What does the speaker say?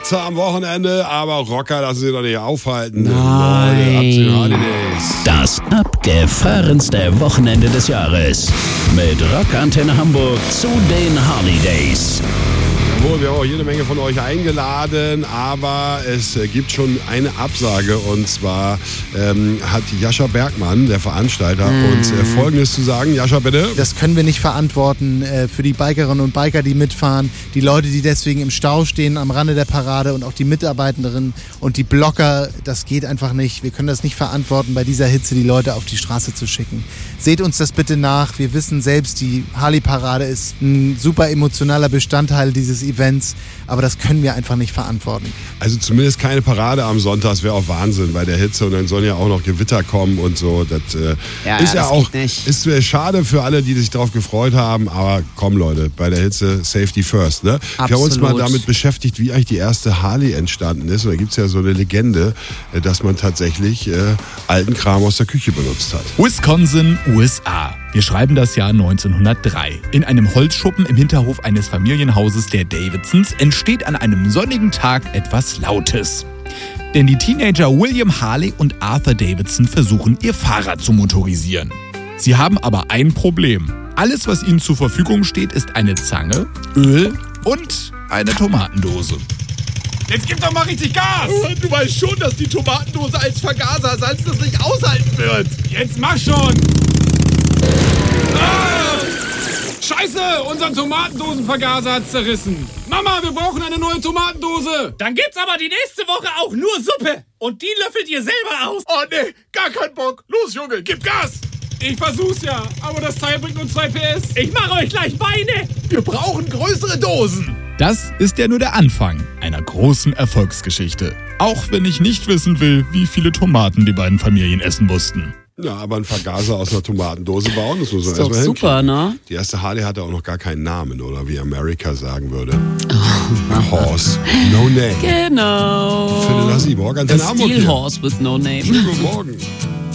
Glitzer am Wochenende, aber Rocker lassen sie doch nicht aufhalten. Nein. Leute, ab zu den Holidays. Das abgefahrenste Wochenende des Jahres. Mit Rockantenne Hamburg zu den Holidays. Jawohl, wir haben auch jede Menge von euch eingeladen, aber es gibt schon eine Absage, und zwar hat Jascha Bergmann, der Veranstalter, uns Folgendes zu sagen. Jascha, bitte. Das können wir nicht verantworten für die Bikerinnen und Biker, die mitfahren, die Leute, die deswegen im Stau stehen am Rande der Parade und auch die Mitarbeiterinnen und die Blogger. Das geht einfach nicht. Wir können das nicht verantworten, bei dieser Hitze die Leute auf die Straße zu schicken. Seht uns das bitte nach. Wir wissen selbst, die Harley-Parade ist ein super emotionaler Bestandteil dieses Events, aber das können wir einfach nicht verantworten. Also zumindest keine Parade am Sonntag, das wäre auch Wahnsinn bei der Hitze, und dann sollen ja auch noch Gewitter kommen und so. Das ist ja auch, ist schade für alle, die sich darauf gefreut haben, aber komm Leute, bei der Hitze Safety first. Ne? Wir haben uns mal damit beschäftigt, wie eigentlich die erste Harley entstanden ist, und da gibt es ja so eine Legende, dass man tatsächlich alten Kram aus der Küche benutzt hat. Wisconsin, USA. Wir schreiben das Jahr 1903. In einem Holzschuppen im Hinterhof eines Familienhauses der Davidsons entsteht an einem sonnigen Tag etwas Lautes. Denn die Teenager William Harley und Arthur Davidson versuchen, ihr Fahrrad zu motorisieren. Sie haben aber ein Problem. Alles, was ihnen zur Verfügung steht, ist eine Zange, Öl und eine Tomatendose. Jetzt gib doch mal richtig Gas! Du weißt schon, dass die Tomatendose als Vergaserersatz das nicht aushalten wird. Jetzt mach schon! Ah! Scheiße, unser Tomatendosenvergaser hat's zerrissen. Mama, wir brauchen eine neue Tomatendose. Dann gibt's aber die nächste Woche auch nur Suppe. Und die löffelt ihr selber aus. Oh nee, gar kein Bock. Los Junge, gib Gas! Ich versuch's ja, aber das Teil bringt nur 2 PS. Ich mache euch gleich Beine. Wir brauchen größere Dosen. Das ist ja nur der Anfang einer großen Erfolgsgeschichte. Auch wenn ich nicht wissen will, wie viele Tomaten die beiden Familien essen mussten. Ja, aber ein Vergaser aus einer Tomatendose bauen, das muss man Ist doch erstmal super, hinkriegen. ne? Die erste Harley hatte auch noch gar keinen Namen, oder wie America sagen würde. Horse, no name. Genau. Phil Lassie, morgen A Antenne Hamburg steel hier. horse with no name. Schönen guten Morgen.